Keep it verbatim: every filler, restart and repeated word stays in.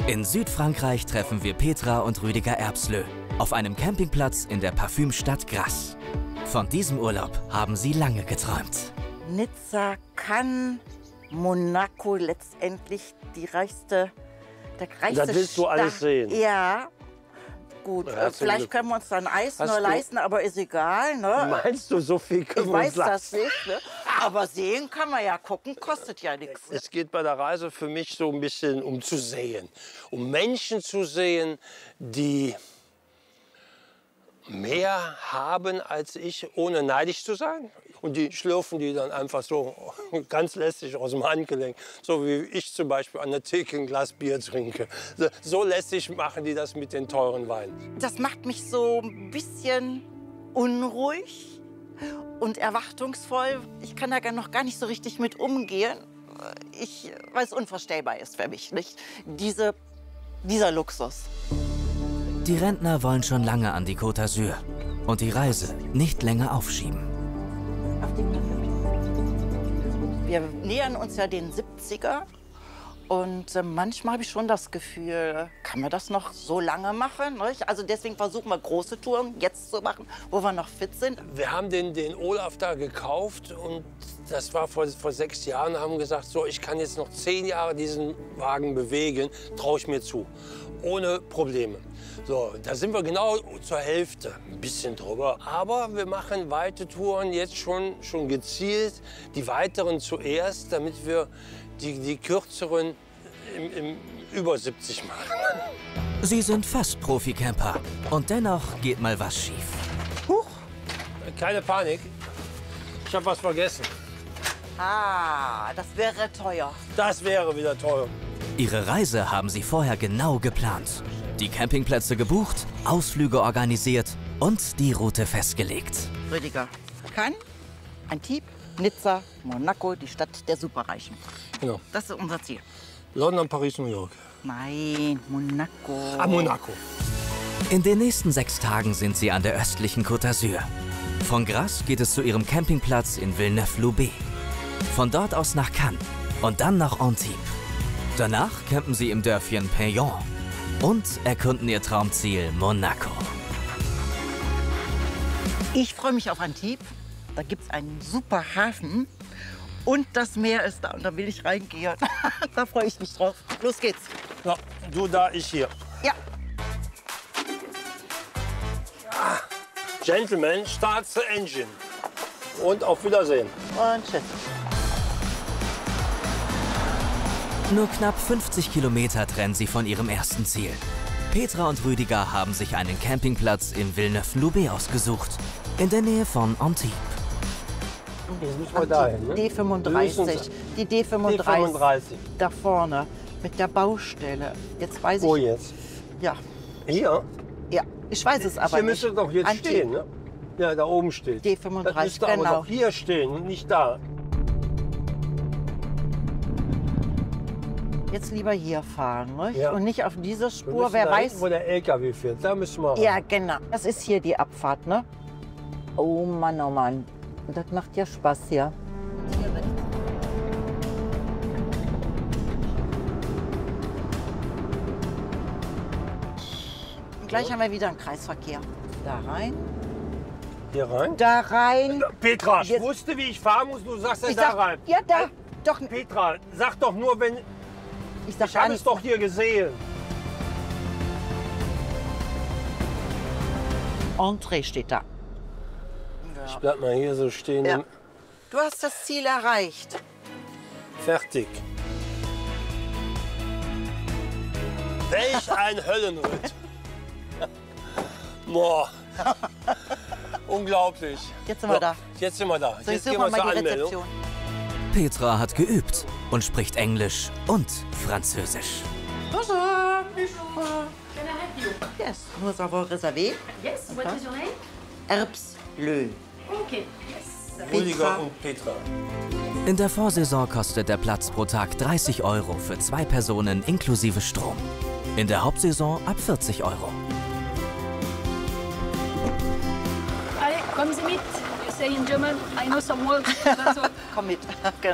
In Südfrankreich treffen wir Petra und Rüdiger Erbslö auf einem Campingplatz in der Parfümstadt Grasse. Von diesem Urlaub haben sie lange geträumt. Nizza, Cannes, Monaco, letztendlich die reichste, der reichste Das willst du alles Staat. sehen? Ja. Gut, äh, vielleicht können wir uns dann Eis Hast nur du- leisten, aber ist egal. Ne? Meinst du, so viel können Ich wir weiß uns das leisten? nicht. Ne? Aber sehen kann man ja, gucken kostet ja nichts. Ne? Es geht bei der Reise für mich so ein bisschen um zu sehen. Um Menschen zu sehen, die mehr haben als ich, ohne neidisch zu sein. Und die schlürfen die dann einfach so ganz lässig aus dem Handgelenk. So wie ich zum Beispiel an der Theke ein Glas Bier trinke. So- So lässig machen die das mit den teuren Weinen. Das macht mich so ein bisschen unruhig und erwartungsvoll. Ich kann da gar noch gar nicht so richtig mit umgehen. Ich, weil es unvorstellbar ist für mich, nicht? Diese, dieser Luxus. Die Rentner wollen schon lange an die Côte d'Azur und die Reise nicht länger aufschieben. Auf dem Wir nähern uns ja den siebziger und äh, manchmal habe ich schon das Gefühl, kann man das noch so lange machen? Nicht? Also deswegen versuchen wir große Touren jetzt zu machen, wo wir noch fit sind. Wir haben den, den Olaf da gekauft und das war vor, vor sechs Jahren, haben gesagt, so, ich kann jetzt noch zehn Jahre diesen Wagen bewegen, traue ich mir zu, ohne Probleme. So, da sind wir genau zur Hälfte, ein bisschen drüber. Aber wir machen weite Touren jetzt schon, schon gezielt, die weiteren zuerst, damit wir die, die kürzeren im, im über siebzig machen. Sie sind fast Profi-Camper und dennoch geht mal was schief. Huch. Keine Panik, ich habe was vergessen. Ah, das wäre teuer. Das wäre wieder teuer. Ihre Reise haben sie vorher genau geplant. Die Campingplätze gebucht, Ausflüge organisiert und die Route festgelegt. Rüdiger, Cannes, Antibes, Nizza, Monaco, die Stadt der Superreichen. Genau. Das ist unser Ziel. London, Paris, New York. Nein, Monaco. Ah, Monaco. In den nächsten sechs Tagen sind sie an der östlichen Côte d'Azur. Von Grasse geht es zu ihrem Campingplatz in Villeneuve-Loubet. Von dort aus nach Cannes und dann nach Antibes. Danach campen sie im Dörfchen Payon und erkunden ihr Traumziel Monaco. Ich freue mich auf Antibes. Da gibt es einen super Hafen und das Meer ist da und da will ich reingehen. Da freue ich mich drauf. Los geht's. So, du da, ich hier. Ja. Gentlemen, start the engine. Und auf Wiedersehen. Und tschüss. Nur knapp fünfzig Kilometer trennen sie von ihrem ersten Ziel. Petra und Rüdiger haben sich einen Campingplatz in Villeneuve-Loubet ausgesucht, in der Nähe von Antibes. Jetzt müssen wir dahin, ne? D fünfunddreißig. Die D fünfunddreißig. D fünfunddreißig. Da vorne mit der Baustelle. Jetzt weiß Wo ich. jetzt? Ja. Hier? Ja. Ich weiß es aber Hier nicht. müsste doch jetzt Antibes. stehen, ne? Ja, da oben steht. D fünfunddreißig, Das müsste aber genau. doch hier stehen und nicht da. Jetzt lieber hier fahren, nicht? Ja. Und nicht auf diese Wir Spur. müssen Wer da weiß. hinten, wo der L K W fährt, da müssen wir rein. Ja, genau. Das ist hier die Abfahrt, ne? Oh Mann, oh Mann. Das macht ja Spaß hier. Und gleich haben wir wieder einen Kreisverkehr. Da rein, Hier rein? da rein. Petra, ich Jetzt- wusste, wie ich fahren muss, du sagst ja Ich da sag, rein. ja, da. Doch, Petra, sag doch nur, wenn... ich sag Ich gar habe es nichts. doch hier gesehen. Entree steht da. Ich bleib mal hier so stehen. Ja. Du hast das Ziel erreicht. Fertig. Welch ein Höllenritt. Boah. Unglaublich. Jetzt sind wir So, da. Jetzt sind wir da. So, Jetzt jetzt gehen suchen wir wir mal zur die Anmeldung. Rezeption. Petra hat geübt und spricht Englisch und Französisch. Bonjour. Can I help you? Yes, nous avons réservé. Yes, what is your name? Erbslö. Okay, yes. Rüdiger und Petra. In der Vorsaison kostet der Platz pro Tag dreißig Euro für zwei Personen inklusive Strom. In der Hauptsaison ab vierzig Euro. Allez, kommen Sie mit. You say in German, I know some words. That's all. Komm mit.